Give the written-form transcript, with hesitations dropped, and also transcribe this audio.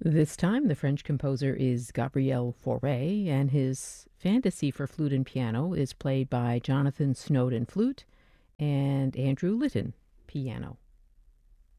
This time, the French composer is Gabriel Fauré, and his fantasy for flute and piano is played by Jonathan Snowden flute and Andrew Litton piano.